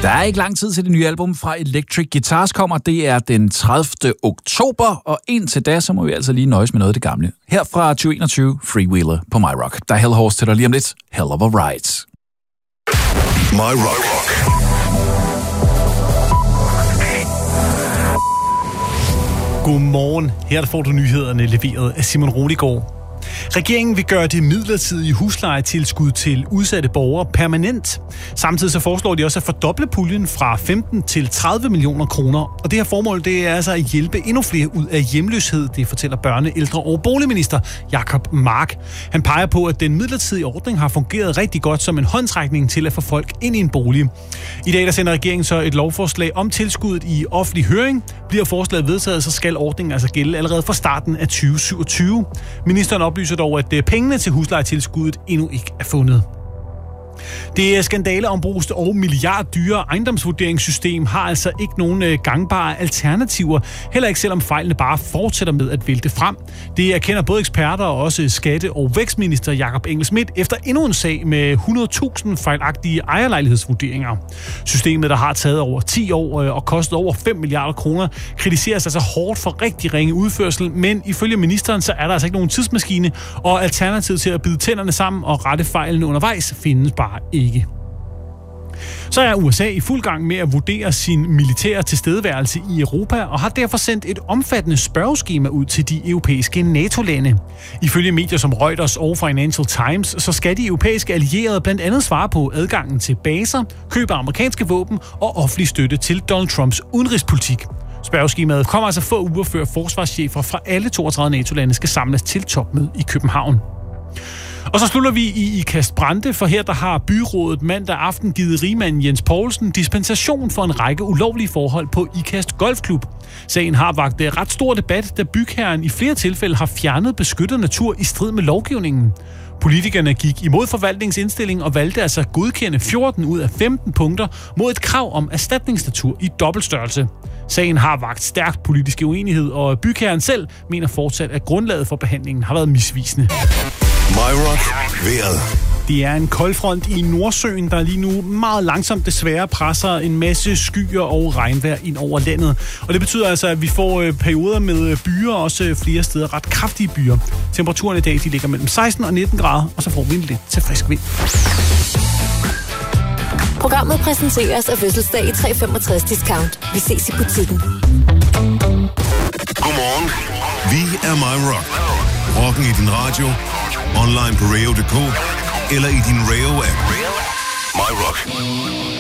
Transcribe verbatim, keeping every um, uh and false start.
Der er ikke lang tid til det nye album fra Electric Guitars kommer. Det er den tredivte oktober, og indtil da, så må vi altså lige nøjes med noget af det gamle. Her fra tyve enogtyve, Freewheeler på My Rock. Der er Hell Horse til dig lige om lidt. Hell of a Ride. My Rock. Godmorgen. Her får du nyhederne leveret af Simon Roligård. Regeringen vil gøre det midlertidige huslejetilskud til udsatte borgere permanent. Samtidig så foreslår de også at fordoble puljen fra femten til tredive millioner kroner. Og det her formål, det er altså at hjælpe endnu flere ud af hjemløshed, det fortæller børne-, ældre- og boligminister Jacob Mark. Han peger på, at den midlertidige ordning har fungeret rigtig godt som en håndsrækning til at få folk ind i en bolig. I dag der sender regeringen så et lovforslag om tilskuddet i offentlig høring. Bliver forslaget vedtaget, så skal ordningen altså gælde allerede fra starten af tyve syvogtyve. Ministeren oplyser dog, at pengene til huslejetilskuddet endnu ikke er fundet. Det skandaleombruste og milliarddyre ejendomsvurderingssystem har altså ikke nogen gangbare alternativer, heller ikke selvom fejlene bare fortsætter med at vælte frem. Det erkender både eksperter og også skatte- og vækstminister Jakob Engel-Schmidt efter endnu en sag med hundrede tusind fejlagtige ejerlejlighedsvurderinger. Systemet, der har taget over ti år og kostet over fem milliarder kroner, kritiseres altså hårdt for rigtig ringe udførsel, men ifølge ministeren så er der altså ikke nogen tidsmaskine, og alternativet til at bide tænderne sammen og rette fejlene undervejs findes bare ikke. Så er U S A i fuld gang med at vurdere sin militære tilstedeværelse i Europa og har derfor sendt et omfattende spørgeskema ud til de europæiske NATO-lande. Ifølge medier som Reuters og Financial Times, så skal de europæiske allierede blandt andet svare på adgangen til baser, køb af amerikanske våben og offentlig støtte til Donald Trumps udenrigspolitik. Spørgeskemaet kommer altså få uger før forsvarschefer fra alle toogtredive NATO-lande skal samles til topmøde i København. Og så slutter vi i Ikast Brande, for her der har byrådet mandag aften givet rigmanden Jens Poulsen dispensation for en række ulovlige forhold på Ikast Golfklub. Sagen har vakt ret stor debat, da bygherren i flere tilfælde har fjernet beskyttet natur i strid med lovgivningen. Politikerne gik imod forvaltningsindstilling og valgte altså at godkende fjorten ud af femten punkter mod et krav om erstatningsnatur i dobbeltstørrelse. Sagen har vakt stærkt politisk uenighed, og bygherren selv mener fortsat, at grundlaget for behandlingen har været misvisende. My Rock. Vejret. Det er en koldfront i Nordsøen, der lige nu meget langsomt desværre presser en masse skyer og regnvejr ind over landet. Og det betyder altså, at vi får perioder med byer, også flere steder ret kraftige byer. Temperaturen i dag de ligger mellem seksten og nitten grader, og så får vi en lidt til frisk vind. Programmet præsenteres af Fødselsdag i tre femogtres discount. Vi ses i butikken. Godmorgen. Vi er My Rock. Rocken i din radio, online på radio punktum d k eller i din Rayo-app. My Rock.